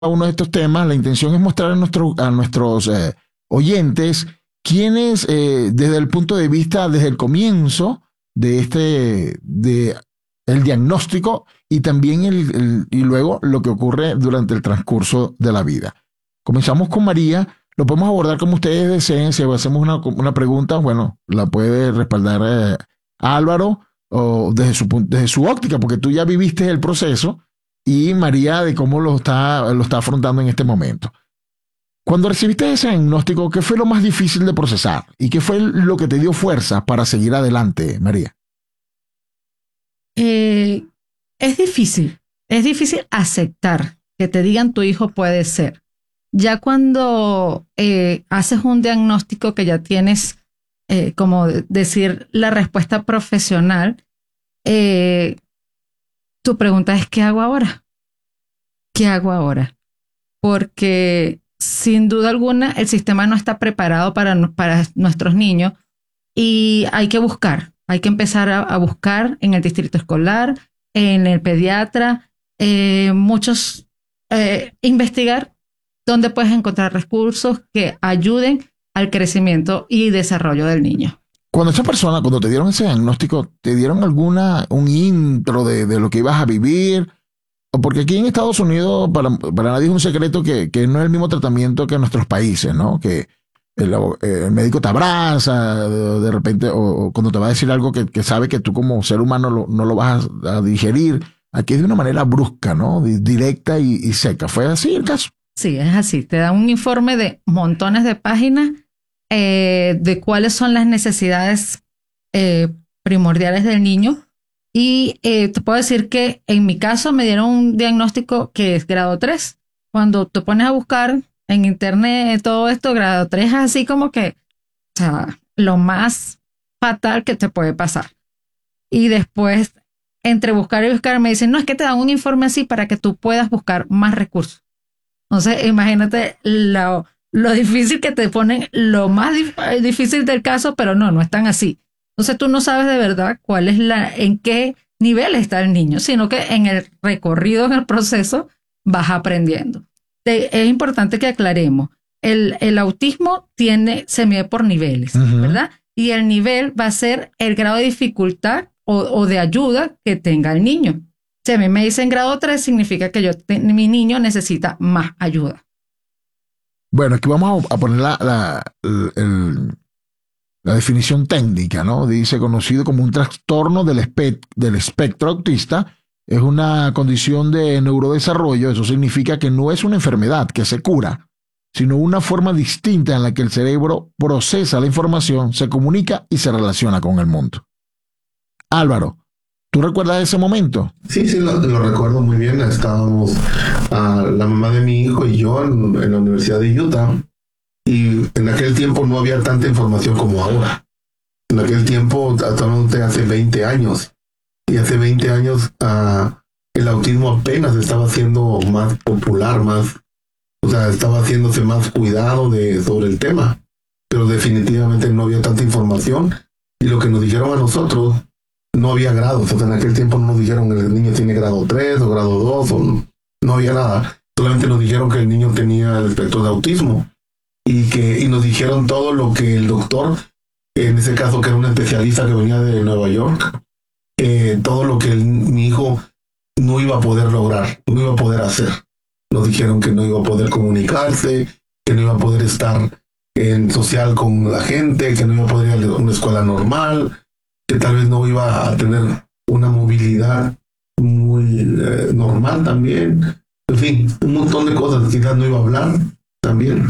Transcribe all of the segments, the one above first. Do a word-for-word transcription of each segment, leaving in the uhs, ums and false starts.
uno de estos temas, la intención es mostrar a, nuestro, a nuestros eh, oyentes quienes, eh, desde el punto de vista, desde el comienzo de este, de el diagnóstico y también el, el, y luego lo que ocurre durante el transcurso de la vida. Comenzamos con María. Lo podemos abordar como ustedes deseen. Si hacemos una, una pregunta, bueno, la puede respaldar eh, Álvaro o desde su, desde su óptica, porque tú ya viviste el proceso, y María de cómo lo está, lo está afrontando en este momento. Cuando recibiste ese diagnóstico, ¿qué fue lo más difícil de procesar? ¿Y qué fue lo que te dio fuerza para seguir adelante, María? Eh, es difícil, es difícil aceptar que te digan tu hijo puede ser. Ya cuando eh, haces un diagnóstico que ya tienes, eh, como decir, la respuesta profesional, eh, tu pregunta es, ¿qué hago ahora? ¿Qué hago ahora? Porque sin duda alguna el sistema no está preparado para, para nuestros niños y hay que buscar, hay que empezar a, a buscar en el distrito escolar, en el pediatra, eh, muchos, eh, investigar dónde puedes encontrar recursos que ayuden al crecimiento y desarrollo del niño. Cuando esa persona, cuando te dieron ese diagnóstico, ¿te dieron alguna, un intro de, de lo que ibas a vivir? Porque aquí en Estados Unidos, para, para nadie es un secreto que, que no es el mismo tratamiento que en nuestros países, ¿no? Que el, el médico te abraza de, de repente, o, o cuando te va a decir algo que, que sabe que tú como ser humano lo, no lo vas a, a digerir. Aquí es de una manera brusca, ¿no? Directa y, y seca. ¿Fue así el caso? Sí, es así. Te da un informe de montones de páginas eh, de cuáles son las necesidades eh, primordiales del niño. Y eh, te puedo decir que en mi caso me dieron un diagnóstico que es grado tres. Cuando te pones a buscar en internet todo esto, grado tres es así como que, o sea, lo más fatal que te puede pasar. Y después, entre buscar y buscar, me dicen, no, es que te dan un informe así para que tú puedas buscar más recursos. Entonces, imagínate lo, lo difícil que te ponen, lo más dif- difícil del caso, pero no, no es tan así. Entonces tú no sabes de verdad cuál es la, en qué nivel está el niño, sino que en el recorrido, en el proceso, vas aprendiendo. Te, es importante que aclaremos, el, el autismo tiene, se mide por niveles, uh-huh. ¿verdad? Y el nivel va a ser el grado de dificultad o, o de ayuda que tenga el niño. Si a mí me dicen grado tres, significa que yo te, mi niño necesita más ayuda. Bueno, aquí vamos a poner la, la, el, el, la definición técnica, ¿no? Dice, conocido como un trastorno del, espe- del espectro autista, es una condición de neurodesarrollo. Eso significa que no es una enfermedad que se cura, sino una forma distinta en la que el cerebro procesa la información, se comunica y se relaciona con el mundo. Álvaro, ¿tú recuerdas ese momento? Sí, sí, lo, lo recuerdo muy bien. Estábamos uh, la mamá de mi hijo y yo en, en la Universidad de Utah, y en aquel tiempo no había tanta información como ahora. En aquel tiempo, actualmente hace veinte años, y hace veinte años uh, el autismo apenas estaba siendo más popular, más, o sea, estaba haciéndose más cuidado de, sobre el tema, pero definitivamente no había tanta información, y lo que nos dijeron a nosotros, no había grados. O sea, en aquel tiempo no nos dijeron que el niño tiene grado tres o grado dos, o no, no había nada. Solamente nos dijeron que el niño tenía el espectro de autismo, y que y nos dijeron todo lo que el doctor, en ese caso que era un especialista que venía de Nueva York, eh, todo lo que el, mi hijo no iba a poder lograr, no iba a poder hacer. Nos dijeron que no iba a poder comunicarse, que no iba a poder estar en social con la gente, que no iba a poder ir a una escuela normal, que tal vez no iba a tener una movilidad muy eh, normal también. En fin, un montón de cosas. Quizás no iba a hablar también.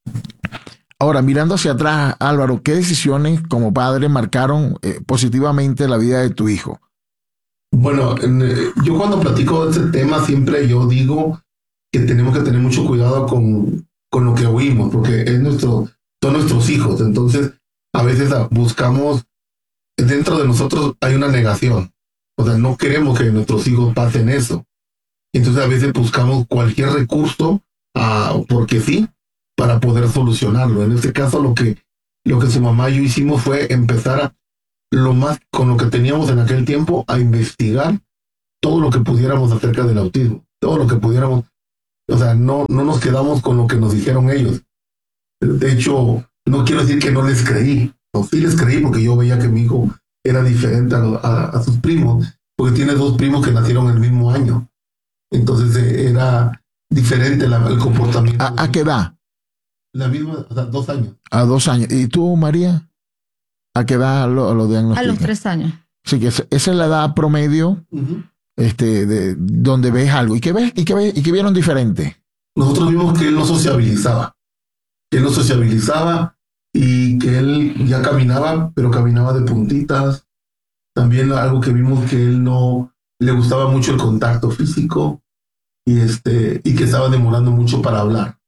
Ahora, mirando hacia atrás, Álvaro, ¿qué decisiones como padre marcaron eh, positivamente la vida de tu hijo? Bueno, en, eh, yo cuando platico de este tema siempre yo digo que tenemos que tener mucho cuidado con, con lo que oímos, porque es nuestro, son nuestros hijos. Entonces, a veces buscamos, dentro de nosotros hay una negación. O sea, no queremos que nuestros hijos pasen eso. Entonces, a veces buscamos cualquier recurso, uh, porque sí, para poder solucionarlo. En este caso, lo que, lo que su mamá y yo hicimos fue empezar a, lo más, con lo que teníamos en aquel tiempo, a investigar todo lo que pudiéramos acerca del autismo, todo lo que pudiéramos O sea, no, no nos quedamos con lo que nos dijeron ellos. De hecho, no quiero decir que no les creí. No, sí les creí porque yo veía que mi hijo era diferente a, a, a sus primos, porque tiene dos primos que nacieron el mismo año. Entonces eh, era diferente la, el comportamiento. ¿A, ¿A qué edad? La misma, o sea, dos años. A dos años. ¿Y tú, María? ¿A qué edad lo, lo diagnostican? A los tres años. Sí, que esa es la edad promedio uh-huh. este, de, donde ves algo. ¿Y qué ves? ¿Y qué, ves, y qué vieron diferente? Nosotros vimos que él no sociabilizaba. Que él no sociabilizaba y que él ya caminaba, pero caminaba de puntitas. También algo que vimos que él no le gustaba mucho el contacto físico y, este, y que estaba demorando mucho para hablar.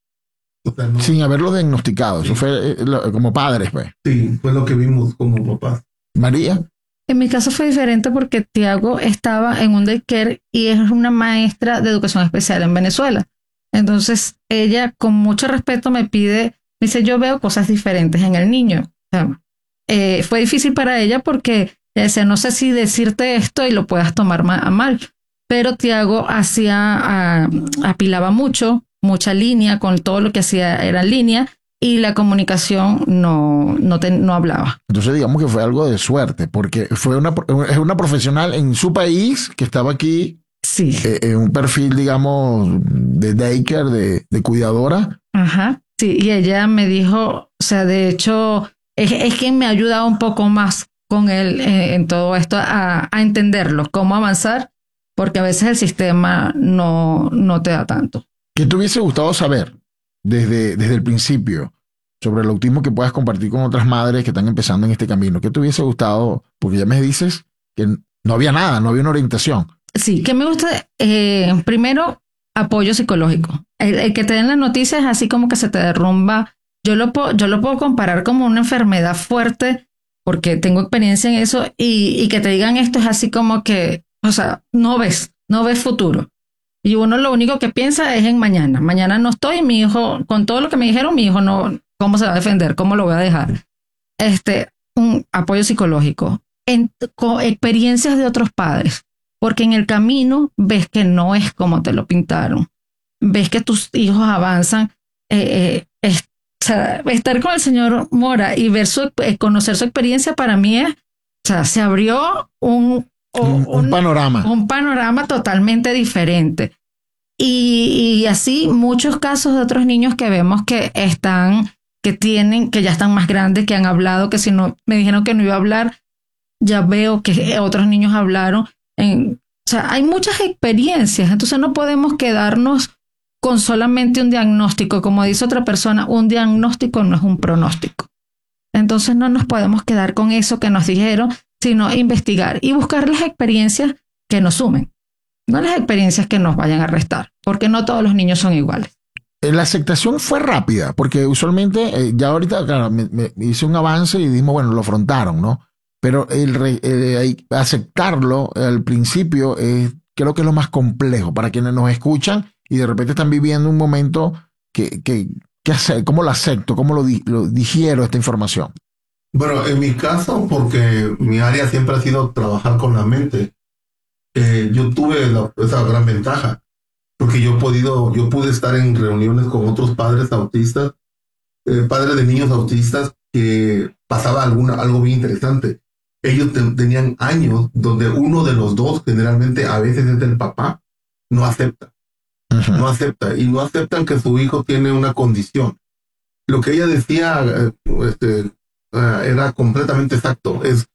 O sea, no, sin haberlo diagnosticado. Sí. Eso fue eh, lo, como padres, pues. Sí, fue lo que vimos como papás. María. En mi caso fue diferente porque Tiago estaba en un daycare y es una maestra de educación especial en Venezuela. Entonces ella con mucho respeto me pide, me dice, yo veo cosas diferentes en el niño. O sea, eh, fue difícil para ella porque ella decía, no sé si decirte esto y lo puedas tomar a mal. Pero Tiago hacía, uh, apilaba mucho, mucha línea, con todo lo que hacía era línea. Y la comunicación no, no, te, no hablaba. Entonces digamos que fue algo de suerte, porque fue una, es una profesional en su país que estaba aquí sí. eh, en un perfil, digamos, de daycare, de, de cuidadora. Ajá, sí, y ella me dijo, o sea, de hecho, es, es quien me ha ayudado un poco más con él eh, en todo esto, a, a entenderlo, cómo avanzar, porque a veces el sistema no, no te da tanto. ¿Qué te hubiese gustado saber desde, desde el principio sobre el autismo que puedas compartir con otras madres que están empezando en este camino? ¿Qué te hubiese gustado? Porque ya me dices que no había nada, no había una orientación. Sí, que me gusta, eh, primero, apoyo psicológico. El, el que te den las noticias es así como que se te derrumba. Yo lo, puedo, yo lo puedo comparar como una enfermedad fuerte porque tengo experiencia en eso y, y que te digan esto es así como que, o sea, no ves, no ves futuro. Y uno lo único que piensa es en mañana. Mañana no estoy, mi hijo, con todo lo que me dijeron, mi hijo no, ¿cómo se va a defender? ¿Cómo lo voy a dejar? Este, un apoyo psicológico. En, con experiencias de otros padres. Porque en el camino ves que no es como te lo pintaron. Ves que tus hijos avanzan. Eh, eh, es, o sea, estar con el señor Mora y ver su, eh, conocer su experiencia para mí es, o sea, se abrió un... Un, un, un panorama. Un panorama totalmente diferente. Y, y así muchos casos de otros niños que vemos que están, que tienen, que ya están más grandes, que han hablado, que si no, me dijeron que no iba a hablar, ya veo que otros niños hablaron. En, o sea, hay muchas experiencias, entonces no podemos quedarnos con solamente un diagnóstico. Como dice otra persona, un diagnóstico no es un pronóstico. Entonces no nos podemos quedar con eso que nos dijeron, sino investigar y buscar las experiencias que nos sumen, no las experiencias que nos vayan a restar, porque no todos los niños son iguales. La aceptación fue rápida, porque usualmente, eh, ya ahorita, claro, me, me hice un avance y dijimos, bueno, lo afrontaron, ¿no? Pero el, el aceptarlo al principio es, creo que es lo más complejo para quienes nos escuchan y de repente están viviendo un momento que, que, que hacer, ¿cómo lo acepto? ¿Cómo lo, lo digiero esta información? Bueno, en mi caso, porque mi área siempre ha sido trabajar con la mente, eh, yo tuve la, esa gran ventaja, porque yo he podido, yo pude estar en reuniones con otros padres autistas, eh, padres de niños autistas, que pasaba alguna, algo bien interesante. Ellos te, tenían años donde uno de los dos, generalmente a veces es el papá, no acepta. Uh-huh. No acepta. Y no aceptan que su hijo tiene una condición. Lo que ella decía, eh, este, Uh, era completamente exacto. Es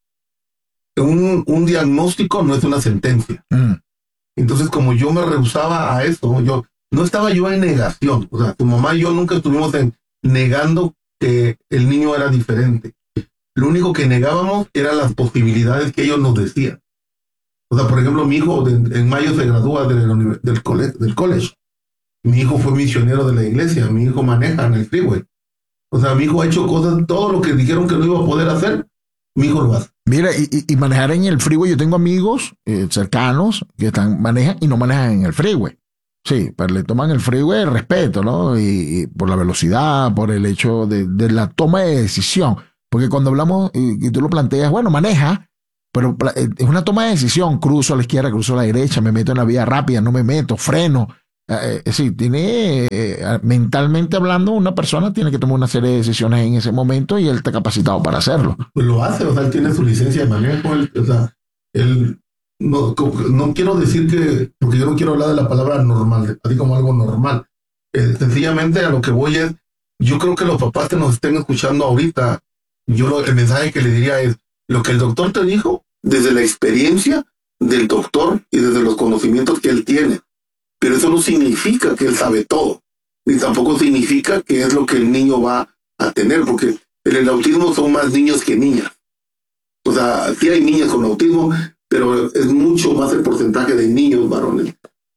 un, un diagnóstico, no es una sentencia. Mm. Entonces, como yo me rehusaba a eso, yo no estaba yo en negación. O sea, tu mamá y yo nunca estuvimos en, negando que el niño era diferente. Lo único que negábamos eran las posibilidades que ellos nos decían. O sea, por ejemplo, mi hijo de, en mayo se gradúa de la, del, college, del college. Mi hijo fue misionero de la iglesia. Mi hijo maneja en el freeway. O sea, mi hijo ha hecho cosas, todo lo que dijeron que no iba a poder hacer, mi hijo lo hace. Mira, y, y manejar en el freeway, yo tengo amigos eh, cercanos que están, manejan y no manejan en el freeway. Sí, pero le toman el freeway el respeto, ¿no? Y, y por la velocidad, por el hecho de, de la toma de decisión. Porque cuando hablamos, y, y tú lo planteas, bueno, maneja, pero es una toma de decisión. Cruzo a la izquierda, cruzo a la derecha, me meto en la vía rápida, no me meto, freno. Eh, sí, tiene, eh, mentalmente hablando, una persona tiene que tomar una serie de decisiones en ese momento y él está capacitado para hacerlo. Pues lo hace, o sea, él tiene su licencia de manejo, él, o sea, él, no, no quiero decir que, porque yo no quiero hablar de la palabra normal, así como algo normal. Eh, sencillamente a lo que voy es, yo creo que los papás que nos estén escuchando ahorita, yo lo, el mensaje que le diría es, lo que el doctor te dijo, desde la experiencia del doctor y desde los conocimientos que él tiene. Pero eso no significa que él sabe todo, ni tampoco significa que es lo que el niño va a tener, porque en el autismo son más niños que niñas. O sea, sí hay niñas con autismo, pero es mucho más el porcentaje de niños varones.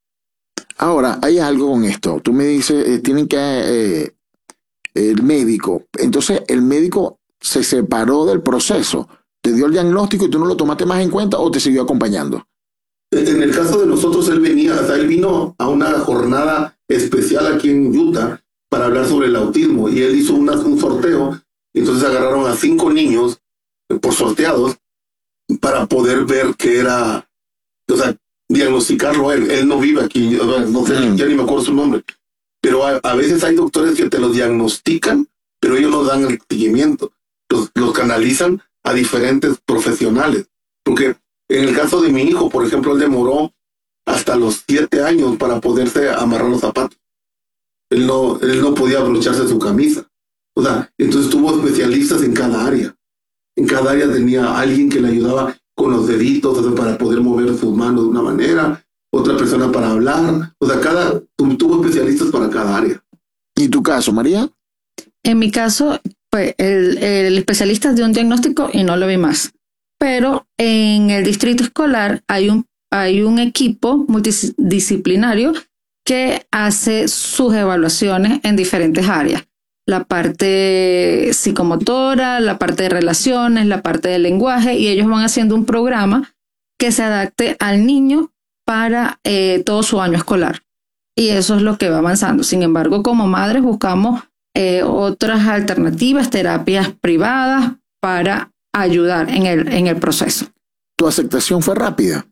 Ahora, hay algo con esto. Tú me dices, eh, tienen que... Eh, el médico. Entonces, el médico se separó del proceso. Te dio el diagnóstico y tú no lo tomaste más en cuenta o te siguió acompañando. En el caso de nosotros, él venía, o sea, él vino a una jornada especial aquí en Utah para hablar sobre el autismo y él hizo una, un sorteo. Entonces agarraron a cinco niños por sorteados para poder ver qué era, o sea, diagnosticarlo a él. Él no vive aquí, no sé, ya ni me acuerdo su nombre. Pero a, a veces hay doctores que te lo diagnostican, pero ellos no dan el seguimiento. Los, los canalizan a diferentes profesionales. Porque en el caso de mi hijo, por ejemplo, él demoró hasta los siete años para poderse amarrar los zapatos. Él no, él no podía abrocharse su camisa. O sea, entonces tuvo especialistas en cada área. En cada área tenía alguien que le ayudaba con los deditos, o sea, para poder mover sus manos de una manera, otra persona para hablar. O sea, cada tuvo especialistas para cada área. ¿Y tu caso, María? En mi caso, pues el, el especialista dio un diagnóstico y no lo vi más. Pero en el distrito escolar hay un, hay un equipo multidisciplinario que hace sus evaluaciones en diferentes áreas. La parte psicomotora, la parte de relaciones, la parte del lenguaje, y ellos van haciendo un programa que se adapte al niño para eh, todo su año escolar. Y eso es lo que va avanzando. Sin embargo, como madres buscamos eh, otras alternativas, terapias privadas para ayudar en el, en el proceso. ¿Tu aceptación fue rápida?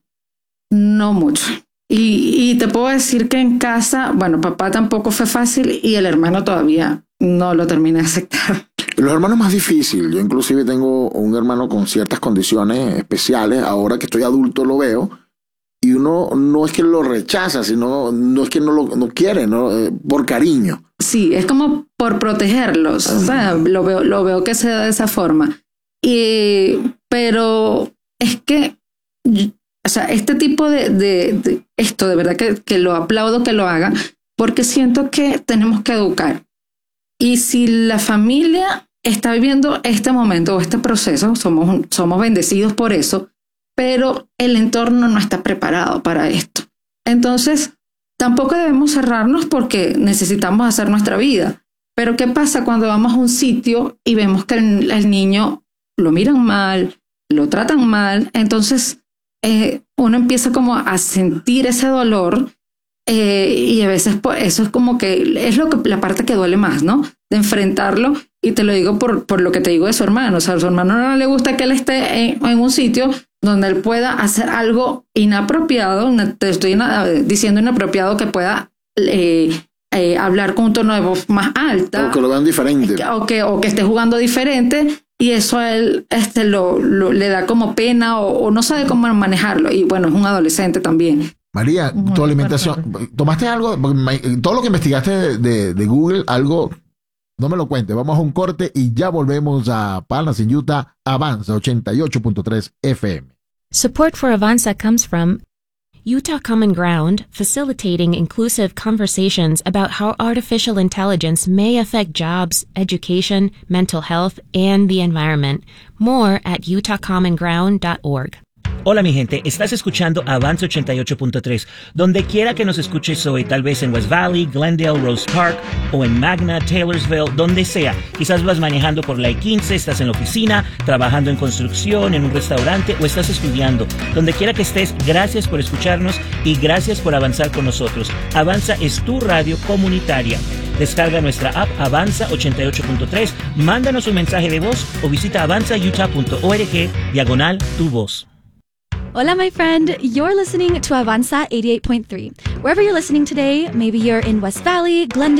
No mucho. Y, y te puedo decir que en casa, bueno, papá tampoco fue fácil y el hermano todavía no lo terminé de aceptar. Los hermanos más difícil. Yo inclusive tengo un hermano con ciertas condiciones especiales. Ahora que estoy adulto lo veo. Y uno no es que lo rechaza, sino no es que no lo no quiere, ¿no? Eh, por cariño. Sí, es como por protegerlos. Uh-huh. O sea, lo veo, lo veo que se da de esa forma. Y, pero es que, o sea, este tipo de, de, de esto, de verdad que, que lo aplaudo que lo haga, porque siento que tenemos que educar. Y si la familia está viviendo este momento o este proceso, somos, somos bendecidos por eso, pero el entorno no está preparado para esto. Entonces, tampoco debemos cerrarnos porque necesitamos hacer nuestra vida. Pero ¿qué pasa cuando vamos a un sitio y vemos que el, el niño lo miran mal, lo tratan mal? Entonces, eh, uno empieza como a sentir ese dolor eh, y a veces pues, eso es como que es lo que, la parte que duele más, ¿no? De enfrentarlo. Y te lo digo por, por lo que te digo de su hermano. O sea, a su hermano no le gusta que él esté en, en un sitio donde él pueda hacer algo inapropiado, te estoy diciendo inapropiado, que pueda eh, eh, hablar con un tono de voz más alta. O que lo vean diferente. O que, o que esté jugando diferente, y eso a él este, lo, lo, le da como pena o, o no sabe cómo manejarlo. Y bueno, es un adolescente también. María, tu Muy alimentación, fuerte. ¿Tomaste algo? Todo lo que investigaste de, de, de Google, algo... No me lo cuente, vamos a un corte y ya volvemos a Palmas en Utah, Avanza ochenta y ocho punto tres F M. Support for Avanza comes from Utah Common Ground, facilitating inclusive conversations about how artificial intelligence may affect jobs, education, mental health, and the environment. More at utah common ground dot org. Hola mi gente, estás escuchando Avanza ochenta y ocho punto tres. Donde quiera que nos escuches hoy, tal vez en West Valley, Glendale, Rose Park o en Magna, Taylorsville, donde sea. Quizás vas manejando por la I quince, estás en la oficina, trabajando en construcción, en un restaurante o estás estudiando. Donde quiera que estés, gracias por escucharnos y gracias por avanzar con nosotros. Avanza es tu radio comunitaria. Descarga nuestra app Avanza ochenta y ocho punto tres, mándanos un mensaje de voz o visita avanza utah punto org diagonal tu voz. Hola, my friend. You're listening to Avanza eighty-eight point three. Wherever you're listening today, maybe you're in West Valley, Glendale,